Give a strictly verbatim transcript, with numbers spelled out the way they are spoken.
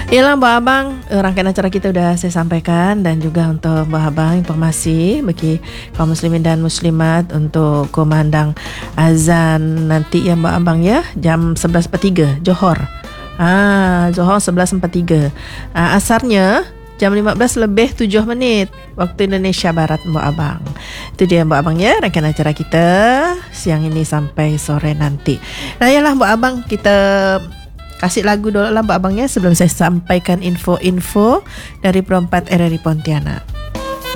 Yalah Mbak Abang, rangkaian acara kita sudah saya sampaikan, dan juga untuk Mbak Abang informasi bagi kaum muslimin dan muslimat untuk kumandang azan nanti ya Mbak Abang ya, jam sebelas empat puluh tiga Johor. Ah, Johor sebelas empat puluh tiga. Ah, asarnya jam lima belas lebih tujuh minit waktu Indonesia Barat Mbak Abang. Itu dia Mbak Abang ya, rangkaian acara kita siang ini sampai sore nanti. Nah yalah Mbak Abang, kita kasih lagu dulu lah Mbak Abang ya sebelum saya sampaikan info-info dari Perempat R R I Pontianak.